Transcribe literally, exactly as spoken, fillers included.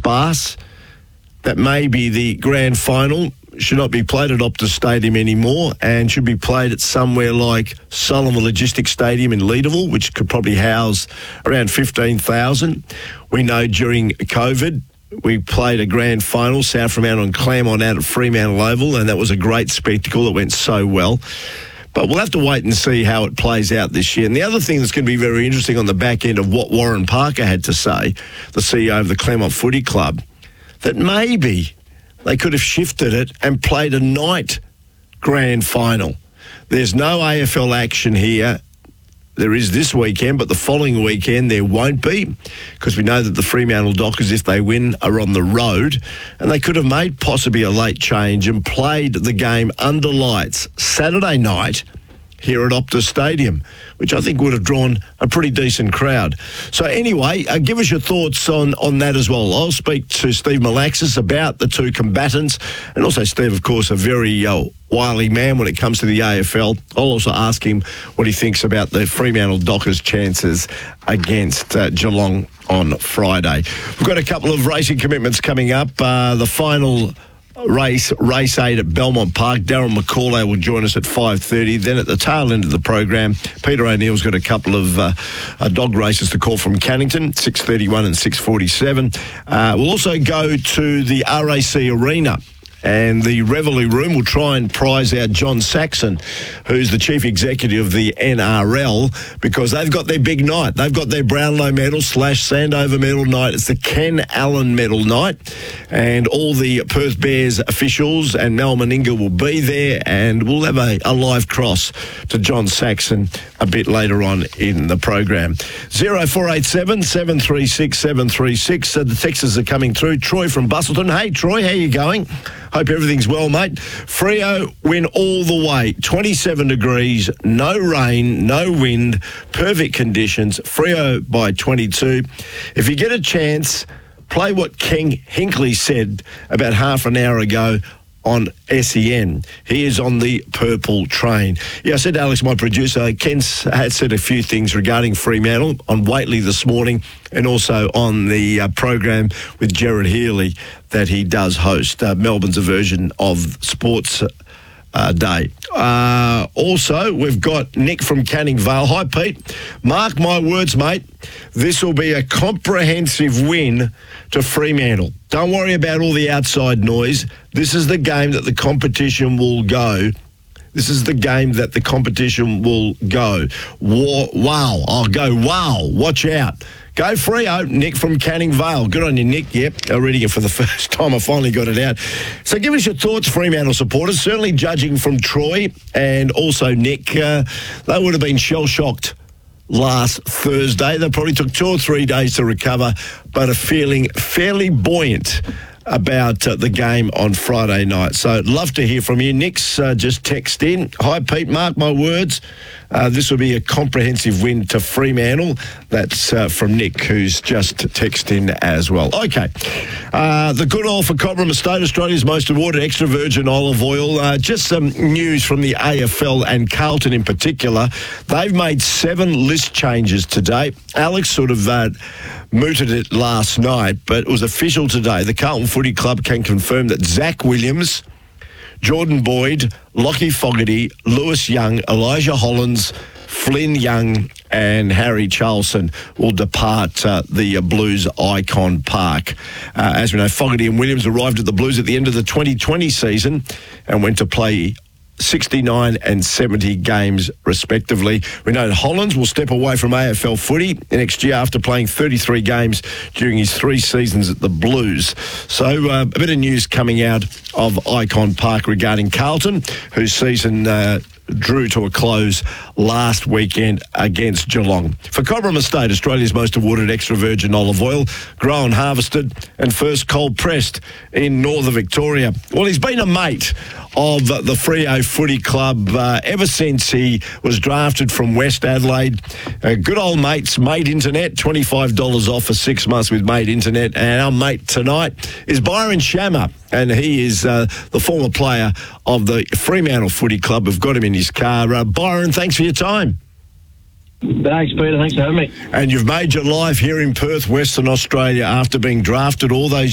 sparse, that maybe the grand final should not be played at Optus Stadium anymore and should be played at somewhere like Sullivan Logistics Stadium in Leederville, which could probably house around fifteen thousand. We know during COVID, we played a grand final, South Fremantle and Claremont out at Fremantle Oval, and that was a great spectacle. It went so well. But we'll have to wait and see how it plays out this year. And the other thing that's going to be very interesting on the back end of what Warren Parker had to say, the C E O of the Claremont Footy Club, that maybe they could have shifted it and played a night grand final. There's no A F L action here. There is this weekend, but the following weekend there won't be, because we know that the Fremantle Dockers, if they win, are on the road, and they could have made possibly a late change and played the game under lights Saturday night here at Optus Stadium, which I think would have drawn a pretty decent crowd. So anyway, uh, give us your thoughts on, on that as well. I'll speak to Steve Malaxis about the two combatants, and also Steve, of course, a very uh, wily man when it comes to the A F L. I'll also ask him what he thinks about the Fremantle Dockers' chances against uh, Geelong on Friday. We've got a couple of racing commitments coming up. Uh, the final race, race eight at Belmont Park. Darren McCauley will join us at five thirty. Then at the tail end of the program, Peter O'Neill's got a couple of uh, uh, dog races to call from Cannington, six thirty-one and six forty-seven. Uh, we'll also go to the R A C Arena, and the Revelry Room will try and prize out John Saxon, who's the chief executive of the N R L, because they've got their big night. They've got their Brownlow medal slash Sandover medal night. It's the Ken Allen medal night, and all the Perth Bears officials and Mal Meninga will be there, and we'll have a, a live cross to John Saxon a bit later on in the program. zero four eight seven, seven three six, seven three six. Uh, the texts are coming through. Troy from Bustleton. Hey, Troy, how you going? Hope everything's well, mate. Freo win all the way. twenty-seven degrees, no rain, no wind, perfect conditions. Freo by twenty-two. If you get a chance, play what Ken Hinkley said about half an hour ago on S E N. He is on the purple train. Yeah, I said to Alex, my producer, Ken had said a few things regarding Fremantle on Waitley this morning, and also on the uh, program with Gerard Healy that he does host, uh, Melbourne's version of Sports uh, Day. Uh, also, we've got Nick from Canning Vale. Hi, Pete. Mark my words, mate. This will be a comprehensive win to Fremantle. Don't worry about all the outside noise. This is the game that the competition will go. This is the game that the competition will go. Wow. I'll go, wow. Watch out. Go Freo, Nick from Canning Vale. Good on you, Nick. Yep, I'm reading it for the first time. I finally got it out. So give us your thoughts, Fremantle supporters. Certainly judging from Troy and also Nick, uh, they would have been shell-shocked last Thursday. They probably took two or three days to recover, but are feeling fairly buoyant about uh, the game on Friday night. So love to hear from you. Nick's uh, just text in. Hi, Pete. Mark my words. Uh, this will be a comprehensive win to Fremantle. That's uh, from Nick, who's just texted in as well. Okay. Uh, the good oil for Cobram Estate, Australia's most awarded extra virgin olive oil. Uh, just some news from the A F L and Carlton in particular. They've made seven list changes today. Alex sort of uh, mooted it last night, but it was official today. The Carlton Footy Club can confirm that Zach Williams, Jordan Boyd, Lockie Fogarty, Lewis Young, Elijah Hollins, Flynn Young and Harry Charlson will depart uh, the uh, Blues Icon Park. Uh, as we know, Fogarty and Williams arrived at the Blues at the end of the twenty twenty season and went to play sixty-nine and seventy games respectively. We know that Hollins will step away from A F L footy next year after playing thirty-three games during his three seasons at the Blues. So uh, a bit of news coming out of Icon Park regarding Carlton, whose season uh, drew to a close last weekend against Geelong. For Cobram Estate, Australia's most awarded extra virgin olive oil, grown, harvested and first cold pressed in northern Victoria. Well, he's been a mate of the Freo Footy Club uh, ever since he was drafted from West Adelaide. Uh, good old mates, Mate Internet, twenty-five dollars off for six months with Mate Internet. And our mate tonight is Byron Shammer, and he is uh, the former player of the Fremantle Footy Club. We've got him in his car. Uh, Byron, thanks for your time. Thanks, Peter. Thanks for having me. And you've made your life here in Perth, Western Australia, after being drafted all those